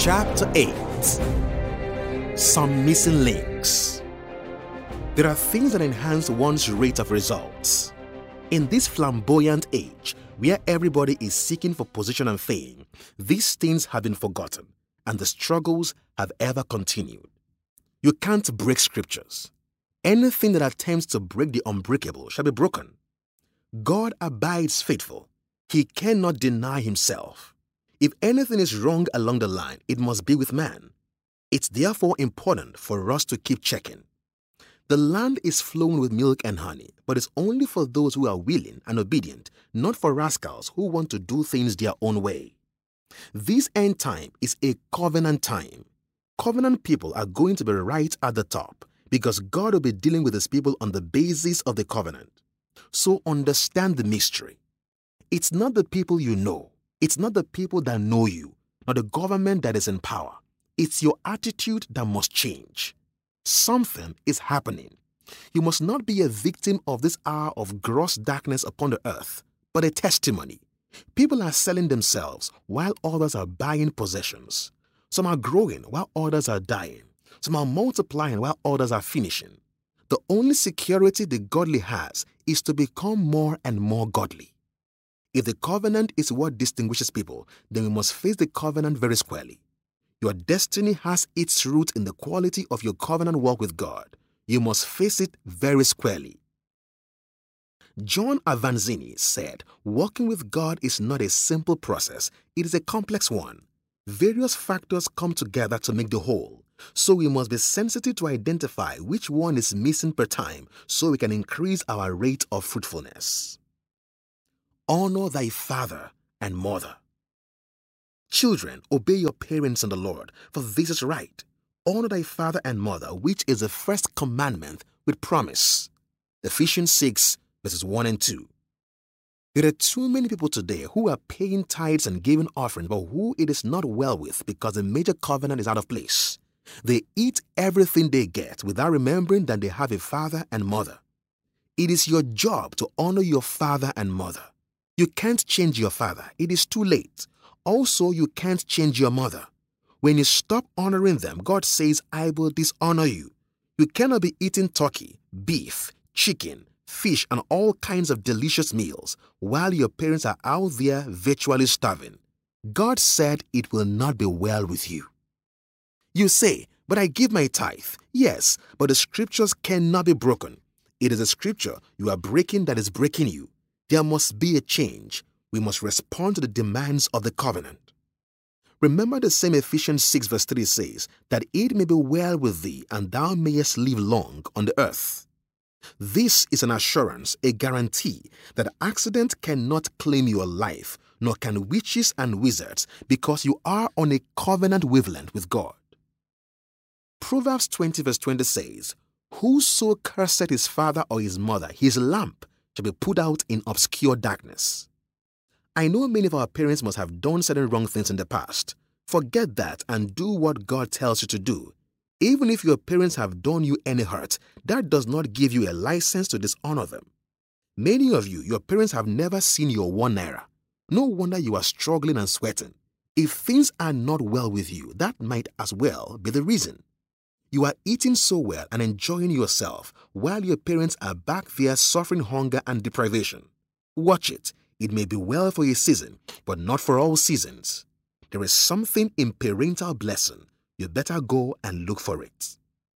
Chapter 8. Some missing links. There are things that enhance one's rate of results. In this flamboyant age, where everybody is seeking for position and fame, these things have been forgotten, and the struggles have ever continued. You can't break scriptures. Anything that attempts to break the unbreakable shall be broken. God abides faithful. He cannot deny himself. If anything is wrong along the line, it must be with man. It's therefore important for us to keep checking. The land is flowing with milk and honey, but it's only for those who are willing and obedient, not for rascals who want to do things their own way. This end time is a covenant time. Covenant people are going to be right at the top because God will be dealing with his people on the basis of the covenant. So understand the mystery. It's not the people you know. It's not the people that know you, nor the government that is in power. It's your attitude that must change. Something is happening. You must not be a victim of this hour of gross darkness upon the earth, but a testimony. People are selling themselves while others are buying possessions. Some are growing while others are dying. Some are multiplying while others are finishing. The only security the godly has is to become more and more godly. If the covenant is what distinguishes people, then we must face the covenant very squarely. Your destiny has its root in the quality of your covenant walk with God. You must face it very squarely. John Avanzini said, walking with God is not a simple process, it is a complex one. Various factors come together to make the whole. So we must be sensitive to identify which one is missing per time so we can increase our rate of fruitfulness. Honor thy father and mother. Children, obey your parents in the Lord, for this is right. Honor thy father and mother, which is the first commandment with promise. Ephesians 6, verses 1 and 2. There are too many people today who are paying tithes and giving offerings, but who it is not well with because the major covenant is out of place. They eat everything they get without remembering that they have a father and mother. It is your job to honor your father and mother. You can't change your father. It is too late. Also, you can't change your mother. When you stop honoring them, God says, I will dishonor you. You cannot be eating turkey, beef, chicken, fish, and all kinds of delicious meals while your parents are out there virtually starving. God said it will not be well with you. You say, but I give my tithe. Yes, but the scriptures cannot be broken. It is the scripture you are breaking that is breaking you. There must be a change. We must respond to the demands of the covenant. Remember the same Ephesians 6 verse 3 says, that it may be well with thee, and thou mayest live long on the earth. This is an assurance, a guarantee, that accident cannot claim your life, nor can witches and wizards, because you are on a covenant wavelength with God. Proverbs 20 verse 20 says, whoso curseth his father or his mother, his lamp shall be put out in obscure darkness. I know many of our parents must have done certain wrong things in the past. Forget that and do what God tells you to do. Even if your parents have done you any hurt, that does not give you a license to dishonor them. Many of you, your parents have never seen your 1 naira. No wonder you are struggling and sweating. If things are not well with you, that might as well be the reason. You are eating so well and enjoying yourself while your parents are back there suffering hunger and deprivation. Watch it. It may be well for a season, but not for all seasons. There is something in parental blessing. You better go and look for it.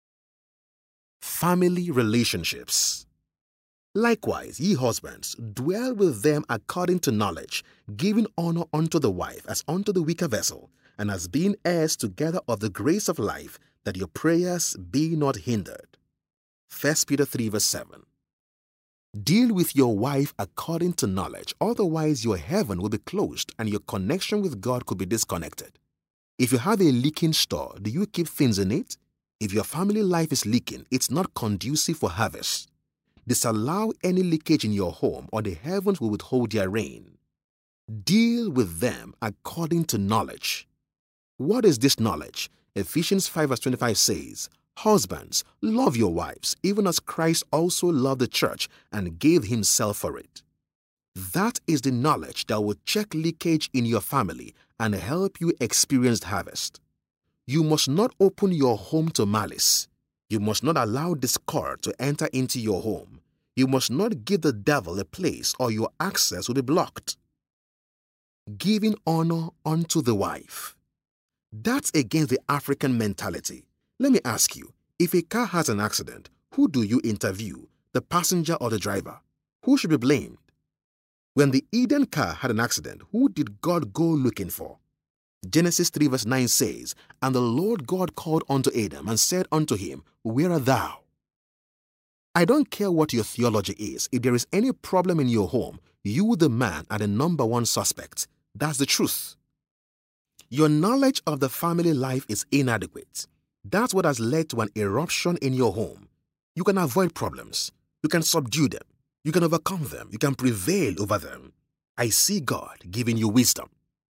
Family relationships. Likewise, ye husbands, dwell with them according to knowledge, giving honor unto the wife as unto the weaker vessel, and as being heirs together of the grace of life, that your prayers be not hindered. 1 Peter 3 verse 7. Deal with your wife according to knowledge, otherwise your heaven will be closed and your connection with God could be disconnected. If you have a leaking store, do you keep things in it? If your family life is leaking, it's not conducive for harvest. Disallow any leakage in your home or the heavens will withhold their rain. Deal with them according to knowledge. What is this knowledge? Ephesians 5 verse 25 says, husbands, love your wives, even as Christ also loved the church and gave himself for it. That is the knowledge that will check leakage in your family and help you experience harvest. You must not open your home to malice. You must not allow discord to enter into your home. You must not give the devil a place, or your access will be blocked. Giving honor unto the wife. That's against the African mentality. Let me ask you, if a car has an accident, who do you interview, the passenger or the driver? Who should be blamed? When the Eden car had an accident, who did God go looking for? Genesis 3 verse 9 says, "And the Lord God called unto Adam and said unto him, Where art thou?" I don't care what your theology is. If there is any problem in your home, you, the man, are the number one suspect. That's the truth. Your knowledge of the family life is inadequate. That's what has led to an eruption in your home. You can avoid problems. You can subdue them. You can overcome them. You can prevail over them. I see God giving you wisdom.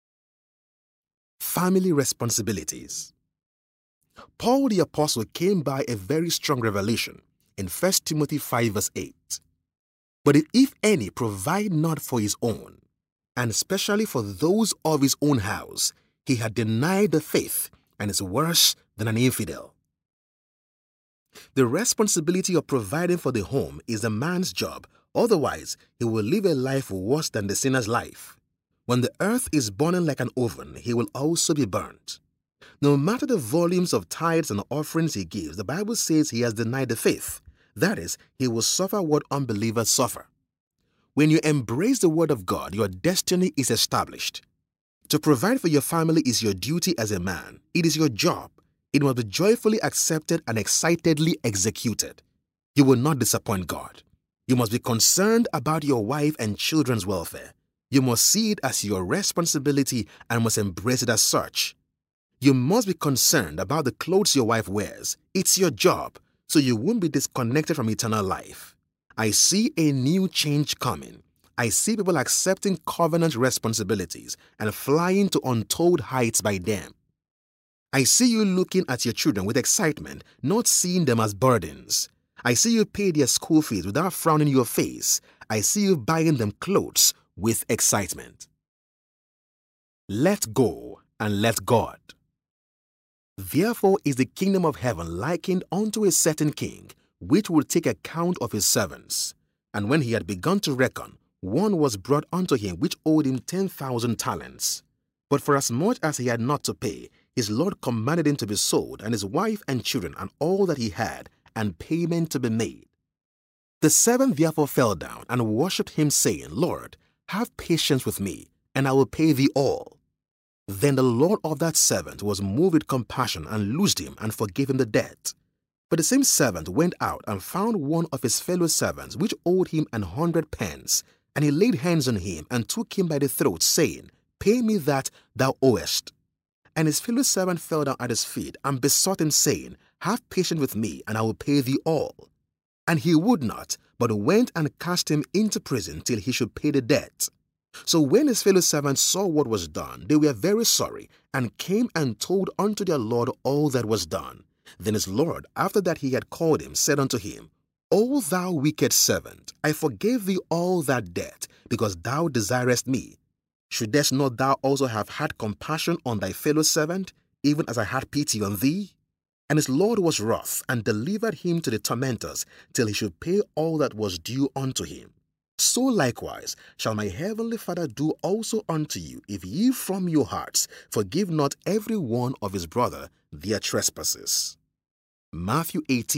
Family responsibilities. Paul the Apostle came by a very strong revelation in 1 Timothy 5 verse 8. But if any provide not for his own, and especially for those of his own house, he had denied the faith and is worse than an infidel. The responsibility of providing for the home is a man's job. Otherwise, he will live a life worse than the sinner's life. When the earth is burning like an oven, he will also be burnt. No matter the volumes of tithes and offerings he gives, the Bible says he has denied the faith. That is, he will suffer what unbelievers suffer. When you embrace the word of God, your destiny is established. To provide for your family is your duty as a man. It is your job. It must be joyfully accepted and excitedly executed. You will not disappoint God. You must be concerned about your wife and children's welfare. You must see it as your responsibility and must embrace it as such. You must be concerned about the clothes your wife wears. It's your job, so you won't be disconnected from eternal life. I see a new change coming. I see people accepting covenant responsibilities and flying to untold heights by them. I see you looking at your children with excitement, not seeing them as burdens. I see you pay their school fees without frowning your face. I see you buying them clothes with excitement. Let go and let God. Therefore is the kingdom of heaven likened unto a certain king, which will take account of his servants. And when he had begun to reckon, one was brought unto him which owed him 10,000 talents. But for as much as he had not to pay, his Lord commanded him to be sold, and his wife and children, and all that he had, and payment to be made. The servant therefore fell down and worshipped him, saying, Lord, have patience with me, and I will pay thee all. Then the Lord of that servant was moved with compassion, and loosed him, and forgave him the debt. But the same servant went out and found one of his fellow servants, which owed him 100 pence, and he laid hands on him, and took him by the throat, saying, Pay me that thou owest. And his fellow servant fell down at his feet, and besought him, saying, Have patience with me, and I will pay thee all. And he would not, but went and cast him into prison till he should pay the debt. So when his fellow servants saw what was done, they were very sorry, and came and told unto their Lord all that was done. Then his Lord, after that he had called him, said unto him, O thou wicked servant, I forgave thee all that debt, because thou desirest me. Shouldest not thou also have had compassion on thy fellow servant, even as I had pity on thee? And his Lord was wroth, and delivered him to the tormentors, till he should pay all that was due unto him. So likewise shall my heavenly Father do also unto you, if ye from your hearts forgive not every one of his brother their trespasses. Matthew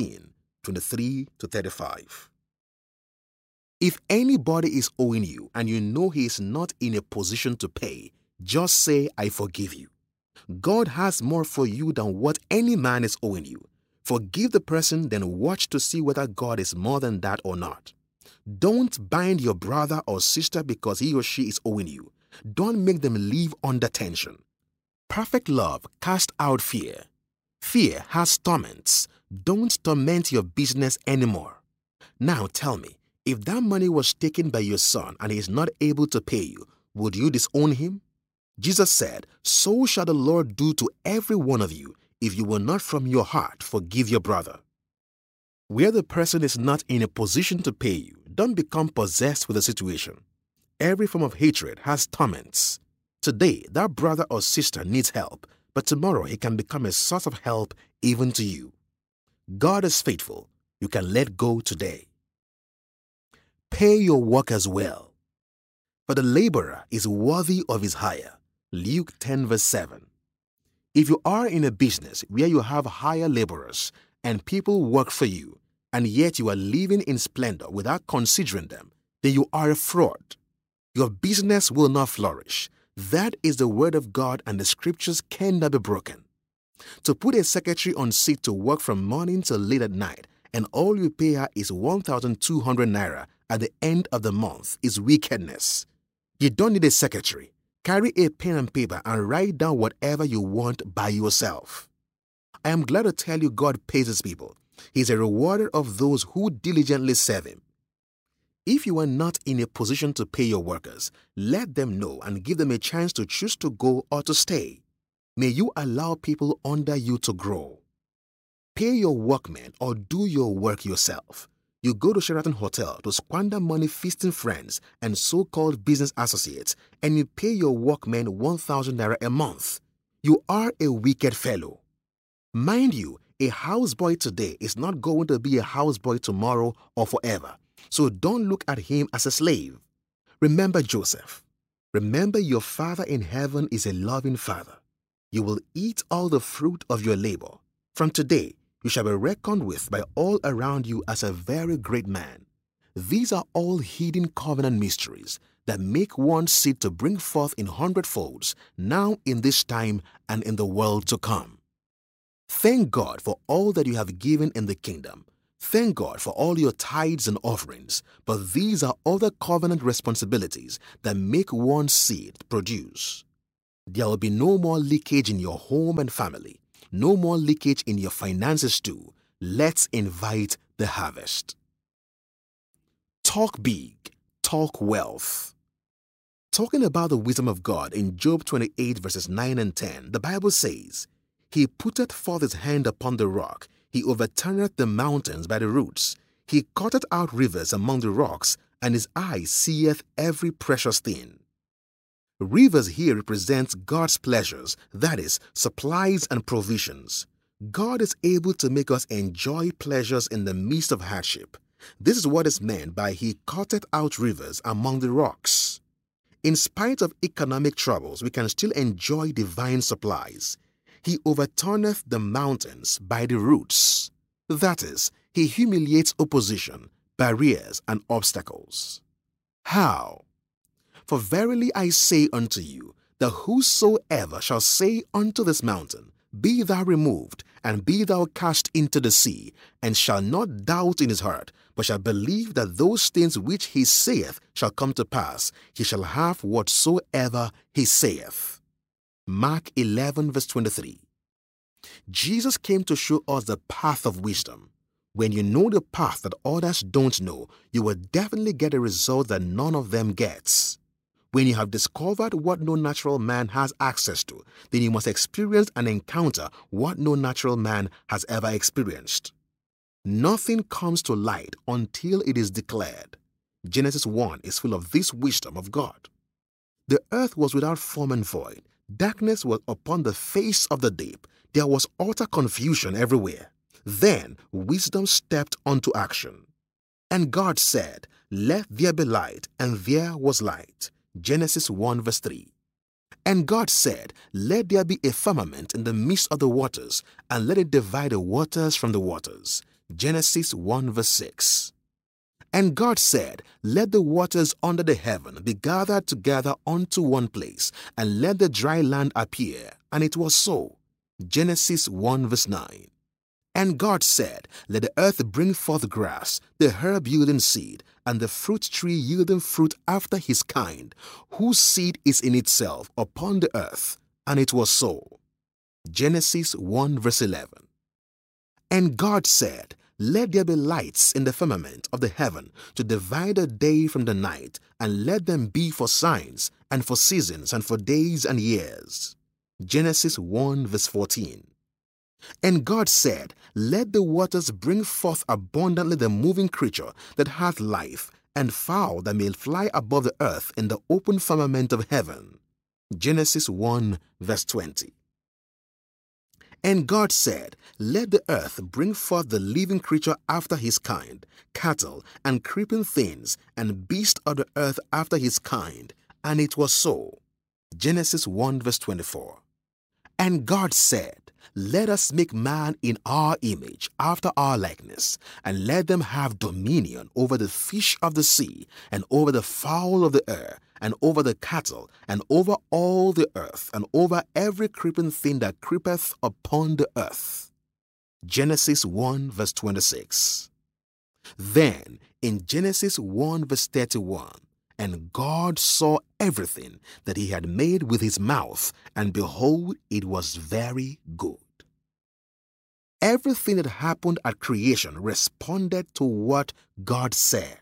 18:23-35. If anybody is owing you and you know he is not in a position to pay, just say, I forgive you. God has more for you than what any man is owing you. Forgive the person, then watch to see whether God is more than that or not. Don't bind your brother or sister because he or she is owing you. Don't make them live under tension. Perfect love casts out fear. Fear has torments. Don't torment your business anymore. Now tell me, if that money was taken by your son and he is not able to pay you, would you disown him? Jesus said, So shall the Lord do to every one of you, if you will not from your heart forgive your brother. Where the person is not in a position to pay you, don't become possessed with the situation. Every form of hatred has torments. Today, that brother or sister needs help. but tomorrow he can become a source of help even to you. God is faithful. You can let go today. Pay your workers well, for the laborer is worthy of his hire. Luke 10 verse 7. If you are in a business where you have hire laborers and people work for you, and yet you are living in splendor without considering them, then you are a fraud. Your business will not flourish. That is the word of God, and the scriptures cannot be broken. To put a secretary on seat to work from morning till late at night, and all you pay her is 1,200 naira at the end of the month is wickedness. You don't need a secretary. Carry a pen and paper and write down whatever you want by yourself. I am glad to tell you God pays his people. He is a rewarder of those who diligently serve him. If you are not in a position to pay your workers, let them know and give them a chance to choose to go or to stay. May you allow people under you to grow. Pay your workmen or do your work yourself. You go to Sheraton Hotel to squander money feasting friends and so-called business associates, and you pay your workmen 1,000 naira a month. You are a wicked fellow. Mind you, a houseboy today is not going to be a houseboy tomorrow or forever. So don't look at him as a slave. Remember Joseph. Remember your Father in heaven is a loving Father. You will eat all the fruit of your labor. From today, you shall be reckoned with by all around you as a very great man. These are all hidden covenant mysteries that make one seed to bring forth in hundredfolds, now in this time and in the world to come. Thank God for all that you have given in the kingdom. Thank God for all your tithes and offerings, but these are other covenant responsibilities that make one seed produce. There will be no more leakage in your home and family, no more leakage in your finances too. Let's invite the harvest. Talk big, talk wealth. Talking about the wisdom of God in Job 28 verses 9 and 10, the Bible says, He putteth forth his hand upon the rock, he overturneth the mountains by the roots. He cutteth out rivers among the rocks, and his eye seeth every precious thing. Rivers here represents God's pleasures, that is, supplies and provisions. God is able to make us enjoy pleasures in the midst of hardship. This is what is meant by he cutteth out rivers among the rocks. In spite of economic troubles, we can still enjoy divine supplies. He overturneth the mountains by the roots. That is, he humiliates opposition, barriers, and obstacles. How? For verily I say unto you, that whosoever shall say unto this mountain, Be thou removed, and be thou cast into the sea, and shall not doubt in his heart, but shall believe that those things which he saith shall come to pass, he shall have whatsoever he saith. Mark 11 verse 23. Jesus came to show us the path of wisdom. When you know the path that others don't know, you will definitely get a result that none of them gets. When you have discovered what no natural man has access to, then you must experience and encounter what no natural man has ever experienced. Nothing comes to light until it is declared. Genesis 1 is full of this wisdom of God. The earth was without form and void. Darkness was upon the face of the deep. There was utter confusion everywhere. Then wisdom stepped onto action. And God said, Let there be light, and there was light. Genesis 1 verse 3. And God said, Let there be a firmament in the midst of the waters, and let it divide the waters from the waters. Genesis 1 verse 6. And God said, Let the waters under the heaven be gathered together unto one place, and let the dry land appear. And it was so. Genesis 1 verse 9. And God said, Let the earth bring forth grass, the herb yielding seed, and the fruit tree yielding fruit after his kind, whose seed is in itself upon the earth. And it was so. Genesis 1 verse 11. And God said, Let there be lights in the firmament of the heaven to divide the day from the night, and let them be for signs, and for seasons, and for days and years. Genesis 1 verse 14. And God said, Let the waters bring forth abundantly the moving creature that hath life, and fowl that may fly above the earth in the open firmament of heaven. Genesis 1 verse 20. And God said, Let the earth bring forth the living creature after his kind, cattle, and creeping things, and beasts of the earth after his kind. And it was so. Genesis 1 verse 24. And God said, Let us make man in our image, after our likeness, and let them have dominion over the fish of the sea, and over the fowl of the air, and over the cattle, and over all the earth, and over every creeping thing that creepeth upon the earth. Genesis 1 verse 26. Then, in Genesis 1 verse 31, and God saw everything that he had made with his mouth, and behold, it was very good. Everything that happened at creation responded to what God said.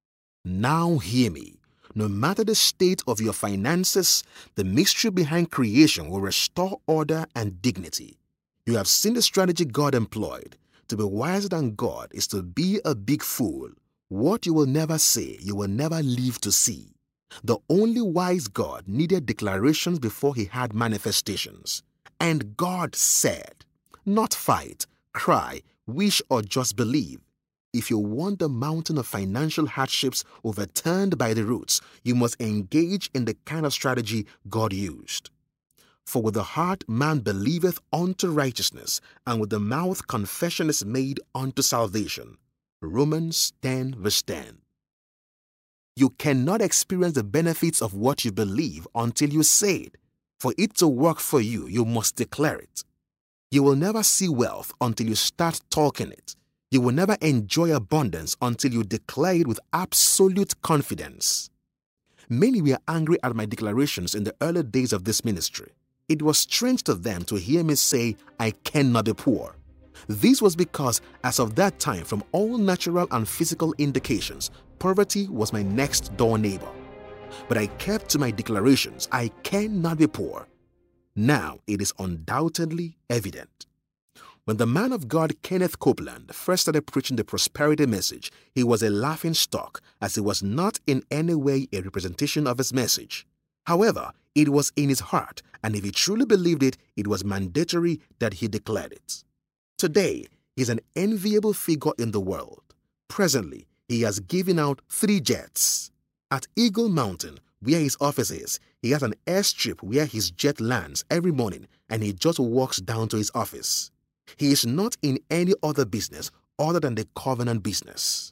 Now hear me. No matter the state of your finances, the mystery behind creation will restore order and dignity. You have seen the strategy God employed. To be wiser than God is to be a big fool. What you will never say, you will never live to see. The only wise God needed declarations before he had manifestations. And God said, not fight, cry, wish, or just believe. If you want the mountain of financial hardships overturned by the roots, you must engage in the kind of strategy God used. For with the heart man believeth unto righteousness, and with the mouth confession is made unto salvation. Romans 10 verse 10. You cannot experience the benefits of what you believe until you say it. For it to work for you, you must declare it. You will never see wealth until you start talking it. You will never enjoy abundance until you declare it with absolute confidence. Many were angry at my declarations in the early days of this ministry. It was strange to them to hear me say, I cannot be poor. This was because, as of that time, from all natural and physical indications, poverty was my next door neighbor. But I kept to my declarations, I cannot be poor. Now it is undoubtedly evident. When the man of God Kenneth Copeland first started preaching the prosperity message, he was a laughing stock, as it was not in any way a representation of his message. However, it was in his heart, and if he truly believed it, it was mandatory that he declared it. Today, he is an enviable figure in the world. Presently, he has given out 3 jets. At Eagle Mountain, where his office is, he has an airstrip where his jet lands every morning, and he just walks down to his office. He is not in any other business other than the covenant business.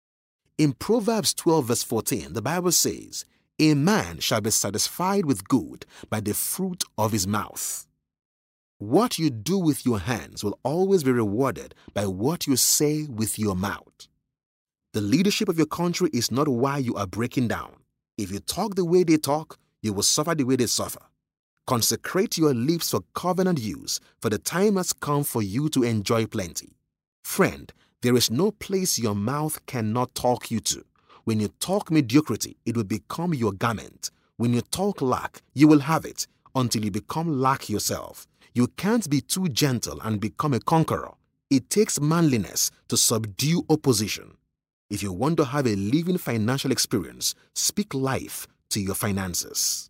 In Proverbs 12 verse 14, the Bible says, A man shall be satisfied with good by the fruit of his mouth. What you do with your hands will always be rewarded by what you say with your mouth. The leadership of your country is not why you are breaking down. If you talk the way they talk, you will suffer the way they suffer. Consecrate your lips for covenant use, for the time has come for you to enjoy plenty. Friend, there is no place your mouth cannot talk you to. When you talk mediocrity, it will become your garment. When you talk lack, you will have it, until you become lack yourself. You can't be too gentle and become a conqueror. It takes manliness to subdue opposition. If you want to have a living financial experience, speak life to your finances.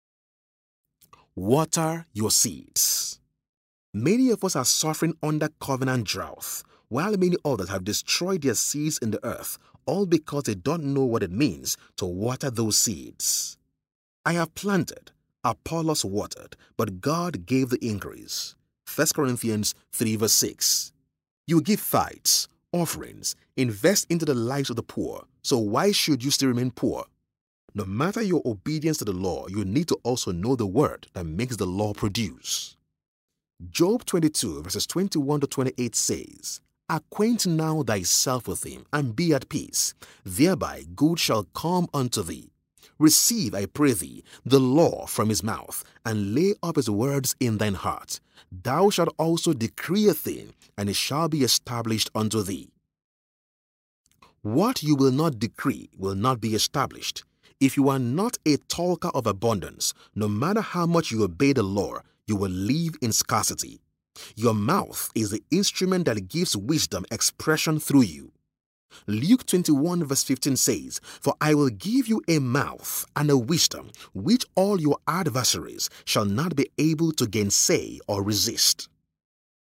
Water your seeds. Many of us are suffering under covenant drought, while many others have destroyed their seeds in the earth, all because they don't know what it means to water those seeds. I have planted, Apollos watered, but God gave the increase. 1 Corinthians 3 verse 6. You give tithes, offerings, invest into the lives of the poor, so why should you still remain poor? No matter your obedience to the law, you need to also know the word that makes the law produce. Job 22 verses 21 to 28 says, Acquaint now thyself with him, and be at peace. Thereby good shall come unto thee. Receive, I pray thee, the law from his mouth, and lay up his words in thine heart. Thou shalt also decree a thing, and it shall be established unto thee. What you will not decree will not be established. If you are not a talker of abundance, no matter how much you obey the law, you will live in scarcity. Your mouth is the instrument that gives wisdom expression through you. Luke 21 verse 15 says, For I will give you a mouth and a wisdom which all your adversaries shall not be able to gainsay or resist.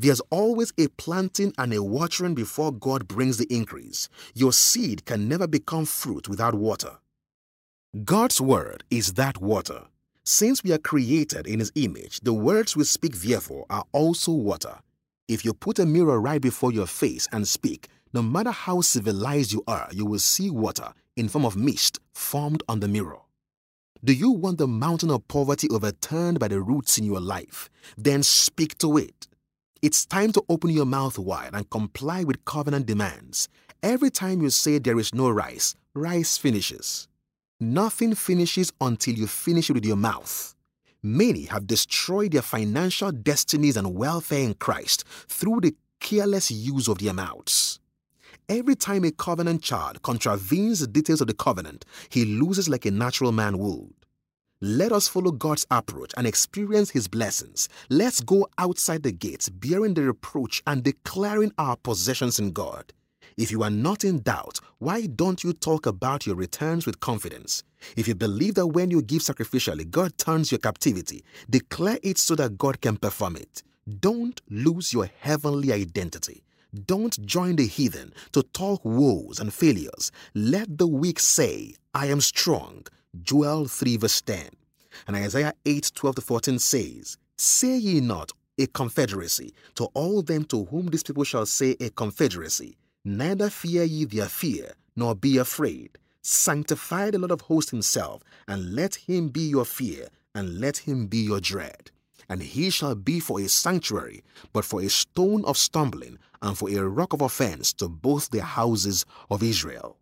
There's always a planting and a watering before God brings the increase. Your seed can never become fruit without water. God's word is that water. Since we are created in His image, the words we speak therefore are also water. If you put a mirror right before your face and speak, no matter how civilized you are, you will see water in form of mist formed on the mirror. Do you want the mountain of poverty overturned by the roots in your life? Then speak to it. It's time to open your mouth wide and comply with covenant demands. Every time you say there is no rice, rice finishes. Nothing finishes until you finish it with your mouth. Many have destroyed their financial destinies and welfare in Christ through the careless use of their mouths. Every time a covenant child contravenes the details of the covenant, he loses like a natural man would. Let us follow God's approach and experience His blessings. Let's go outside the gates, bearing the reproach and declaring our possessions in God. If you are not in doubt, why don't you talk about your returns with confidence? If you believe that when you give sacrificially, God turns your captivity, declare it so that God can perform it. Don't lose your heavenly identity. Don't join the heathen to talk woes and failures. Let the weak say, I am strong. Joel 3 verse 10. And Isaiah 8:12-14 says, Say ye not a confederacy to all them to whom these people shall say a confederacy. Neither fear ye their fear, nor be afraid. Sanctify the Lord of hosts Himself, and let Him be your fear, and let Him be your dread. And He shall be for a sanctuary, but for a stone of stumbling, and for a rock of offense to both the houses of Israel.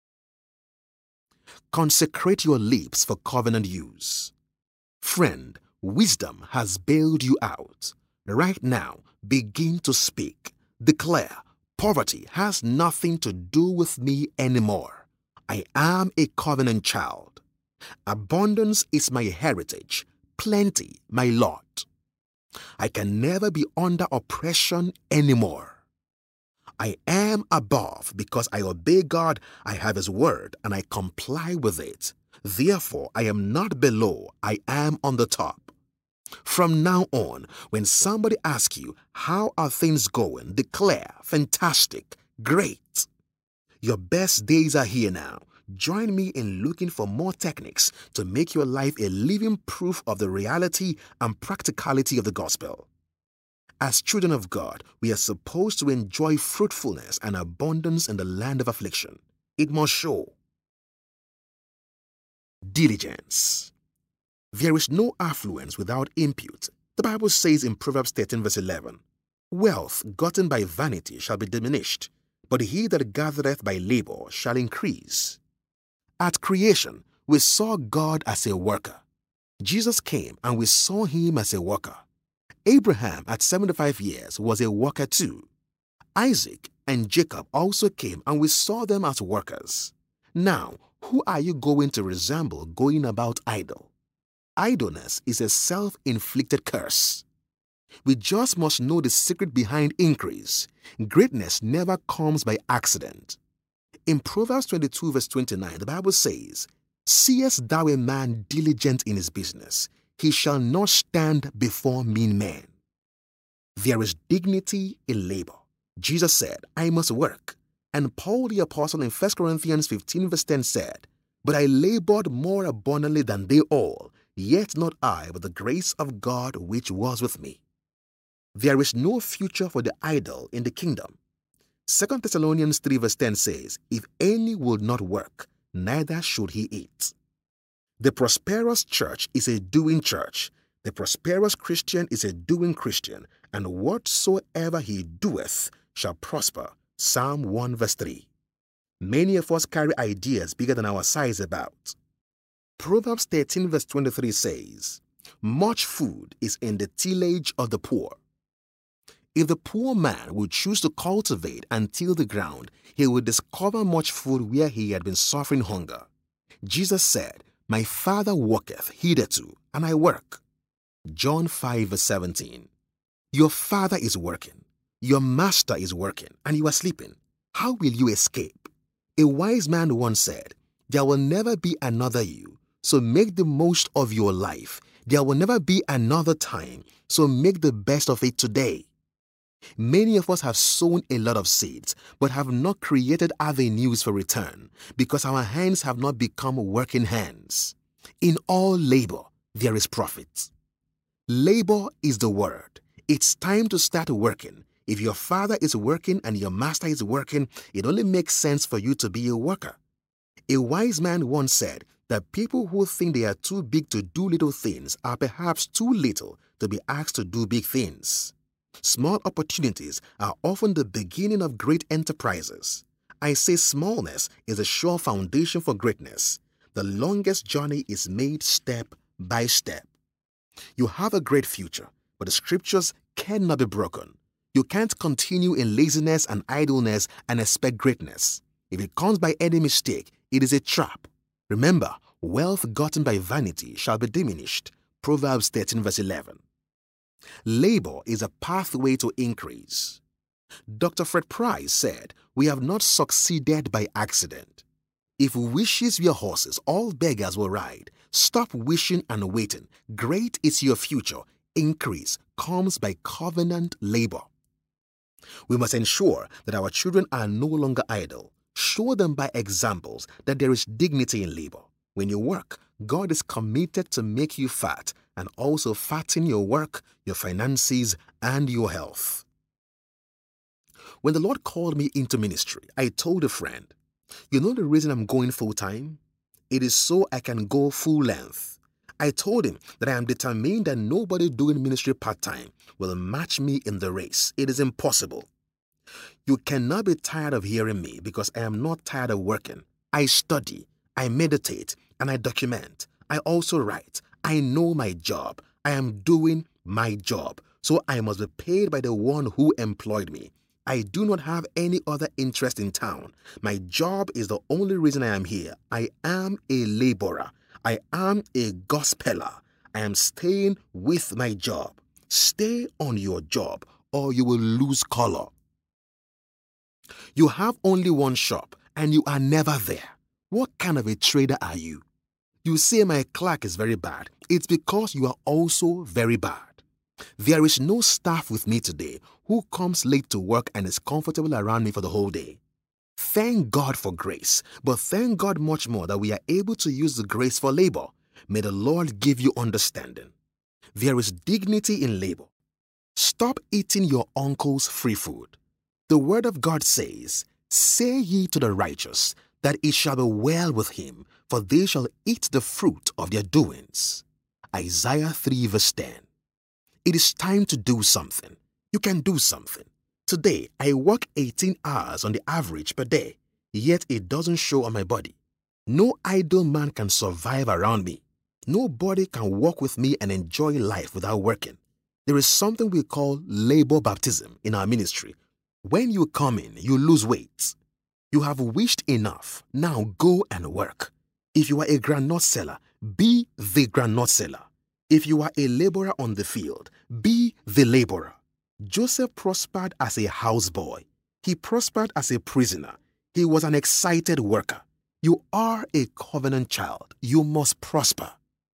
Consecrate your lips for covenant use. Friend, wisdom has bailed you out. Right now, begin to speak. Declare, poverty has nothing to do with me anymore. I am a covenant child. Abundance is my heritage, plenty my lot. I can never be under oppression anymore. I am above because I obey God, I have His word, and I comply with it. Therefore, I am not below, I am on the top. From now on, when somebody asks you, how are things going? Declare, fantastic, great. Your best days are here now. Join me in looking for more techniques to make your life a living proof of the reality and practicality of the gospel. As children of God, we are supposed to enjoy fruitfulness and abundance in the land of affliction. It must show. Diligence. There is no affluence without impute. The Bible says in Proverbs 13 verse 11, Wealth gotten by vanity shall be diminished, but he that gathereth by labor shall increase. At creation, we saw God as a worker. Jesus came and we saw Him as a worker. Abraham at 75 years was a worker too. Isaac and Jacob also came and we saw them as workers. Now, who are you going to resemble going about idle? Idleness is a self-inflicted curse. We just must know the secret behind increase. Greatness never comes by accident. In Proverbs 22 verse 29, the Bible says, Seest thou a man diligent in his business? He shall not stand before mean men. There is dignity in labor. Jesus said, I must work. And Paul the apostle in 1 Corinthians 15 verse 10 said, But I labored more abundantly than they all, yet not I, but the grace of God which was with me. There is no future for the idle in the kingdom. 2 Thessalonians 3 verse 10 says, If any would not work, neither should he eat. The prosperous church is a doing church. The prosperous Christian is a doing Christian, and whatsoever he doeth shall prosper. Psalm 1 verse 3. Many of us carry ideas bigger than our size about. Proverbs 13 verse 23 says, Much food is in the tillage of the poor. If the poor man would choose to cultivate and till the ground, he would discover much food where he had been suffering hunger. Jesus said, My Father worketh hitherto, and I work. John 5 verse 17. Your Father is working, your Master is working, and you are sleeping. How will you escape? A wise man once said, There will never be another you, so make the most of your life. There will never be another time, so make the best of it today. Many of us have sown a lot of seeds, but have not created avenues for return because our hands have not become working hands. In all labor, there is profit. Labor is the word. It's time to start working. If your father is working and your master is working, it only makes sense for you to be a worker. A wise man once said that people who think they are too big to do little things are perhaps too little to be asked to do big things. Small opportunities are often the beginning of great enterprises. I say smallness is a sure foundation for greatness. The longest journey is made step by step. You have a great future, but the scriptures cannot be broken. You can't continue in laziness and idleness and expect greatness. If it comes by any mistake, it is a trap. Remember, wealth gotten by vanity shall be diminished. Proverbs 13 verse 11. Labor is a pathway to increase. Dr. Fred Price said, "We have not succeeded by accident. If wishes were horses, all beggars will ride. Stop wishing and waiting. Great is your future. Increase comes by covenant labor." We must ensure that our children are no longer idle. Show them by examples that there is dignity in labor. When you work, God is committed to make you fat and also fatten your work, your finances, and your health. When the Lord called me into ministry, I told a friend, "You know the reason I'm going full-time? It is so I can go full length." I told him that I am determined that nobody doing ministry part-time will match me in the race. It is impossible. You cannot be tired of hearing me because I am not tired of working. I study, I meditate, and I document. I also write. I know my job. I am doing my job. So I must be paid by the one who employed me. I do not have any other interest in town. My job is the only reason I am here. I am a laborer. I am a gospeler. I am staying with my job. Stay on your job or you will lose color. You have only one shop and you are never there. What kind of a trader are you? You say my clerk is very bad. It's because you are also very bad. There is no staff with me today who comes late to work and is comfortable around me for the whole day. Thank God for grace, but thank God much more that we are able to use the grace for labor. May the Lord give you understanding. There is dignity in labor. Stop eating your uncle's free food. The word of God says, "Say ye to the righteous, that it shall be well with him, for they shall eat the fruit of their doings." Isaiah 3 verse 10. It is time to do something. You can do something. Today, I work 18 hours on the average per day, yet it doesn't show on my body. No idle man can survive around me. Nobody can walk with me and enjoy life without working. There is something we call labor baptism in our ministry. When you come in, you lose weight. You have wished enough. Now go and work. If you are a groundnut seller, be the groundnut seller. If you are a laborer on the field, be the laborer. Joseph prospered as a houseboy. He prospered as a prisoner. He was an excited worker. You are a covenant child. You must prosper.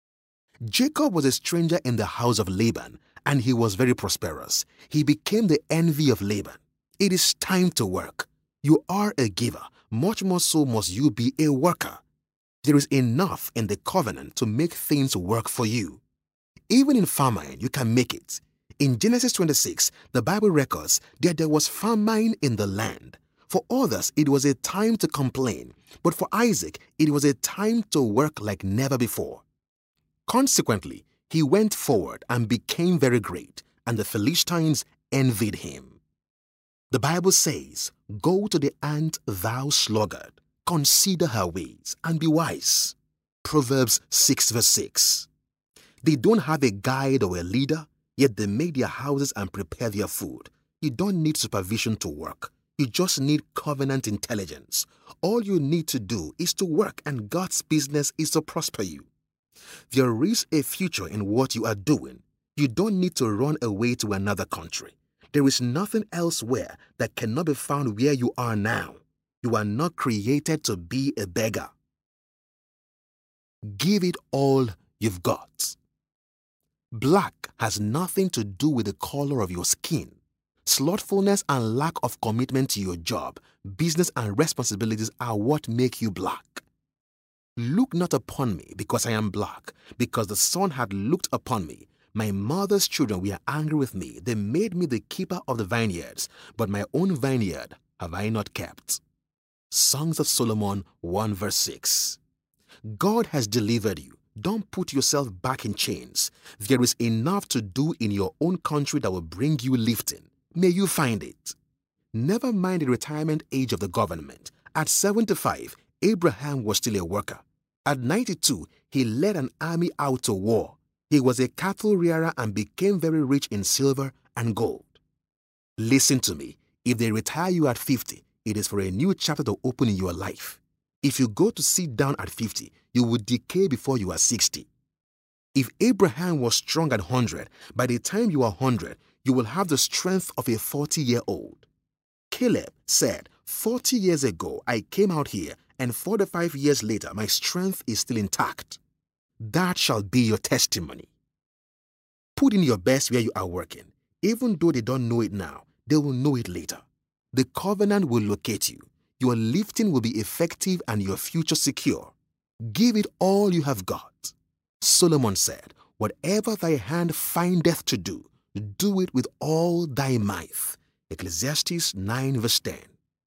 Jacob was a stranger in the house of Laban, and he was very prosperous. He became the envy of Laban. It is time to work. You are a giver. Much more so must you be a worker. There is enough in the covenant to make things work for you. Even in famine, you can make it. In Genesis 26, the Bible records that there was famine in the land. For others, it was a time to complain, but for Isaac, it was a time to work like never before. Consequently, he went forward and became very great, and the Philistines envied him. The Bible says, "Go to the ant, thou sluggard, consider her ways, and be wise." Proverbs 6 verse 6. They don't have a guide or a leader, yet they make their houses and prepare their food. You don't need supervision to work. You just need covenant intelligence. All you need to do is to work, and God's business is to prosper you. There is a future in what you are doing. You don't need to run away to another country. There is nothing elsewhere that cannot be found where you are now. You are not created to be a beggar. Give it all you've got. Black has nothing to do with the color of your skin. Slothfulness and lack of commitment to your job, business, and responsibilities are what make you black. Look not upon me because I am black, because the sun had looked upon me. My mother's children were angry with me. They made me the keeper of the vineyards, but my own vineyard have I not kept. Songs of Solomon 1 verse 6. God has delivered you. Don't put yourself back in chains. There is enough to do in your own country that will bring you lifting. May you find it. Never mind the retirement age of the government. At 75, Abraham was still a worker. At 92, he led an army out to war. He was a cattle rearer and became very rich in silver and gold. Listen to me. If they retire you at 50, it is for a new chapter to open in your life. If you go to sit down at 50, you will decay before you are 60. If Abraham was strong at 100, by the time you are 100, you will have the strength of a 40-year-old. Caleb said, 40 years ago, I came out here, and 45 years later, my strength is still intact. That shall be your testimony. Put in your best where you are working. Even though they don't know it now, they will know it later. The covenant will locate you. Your lifting will be effective and your future secure. Give it all you have got. Solomon said, whatever thy hand findeth to do, do it with all thy might. Ecclesiastes 9 verse 10.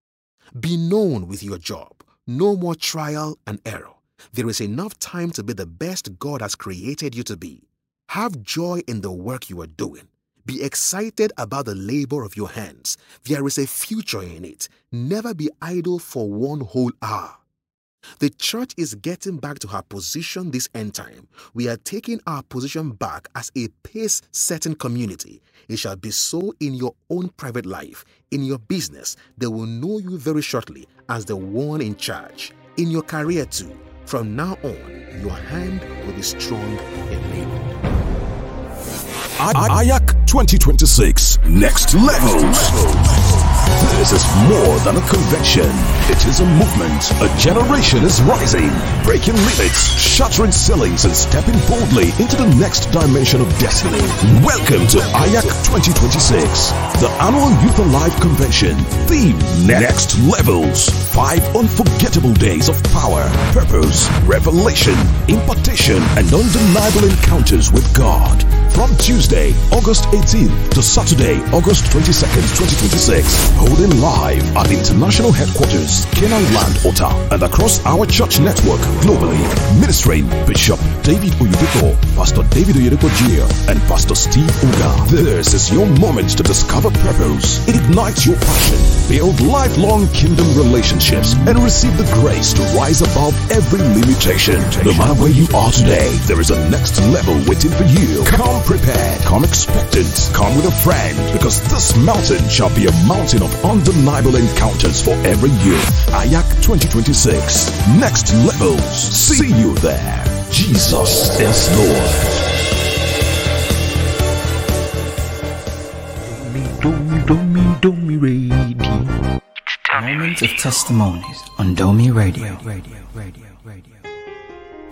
Be known with your job. No more trial and error. There is enough time to be the best God has created you to be. Have joy in the work you are doing. Be excited about the labor of your hands. There is a future in it. Never be idle for 1 whole hour. The church is getting back to her position this end time. We are taking our position back as a pace-setting community. It shall be so in your own private life, in your business. They will know you very shortly as the one in charge. In your career too. From now on, your hand will be strong in labor. AYAK 2026 Next Levels. This is more than a convention. It is a movement. A generation is rising, breaking limits, shattering ceilings, and stepping boldly into the next dimension of destiny. Welcome to AYAK 2026, the annual Youth Alive Convention. Theme: Next Levels. 5 unforgettable days of power, purpose, revelation, impartation, and undeniable encounters with God. From Tuesday, August 18th to Saturday, August 22nd, 2026. Holding live at the International Headquarters, Canaan Land, Ota, and across our church network globally. Ministering Bishop David Oyedepo, Pastor David Oyedepo Jr., and Pastor Steve Uga. This is your moment to discover purpose, ignite your passion, build lifelong kingdom relationships, and receive the grace to rise above every limitation. No matter where you are today, there is a next level waiting for you. Come prepared, come expectant, come with a friend, because this mountain shall be a mountain of undeniable encounters for every youth. AYAK 2026, Next Levels. See you there. Jesus is Lord. Domi Radio. Moments of testimonies on Domi Radio.